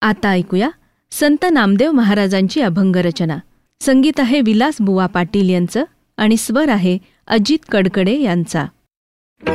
आता ऐकूया संत नामदेव महाराजांची अभंग रचना. संगीत आहे विलास बुवा पाटील यांचं आणि स्वर आहे अजित कडकडे यांचा.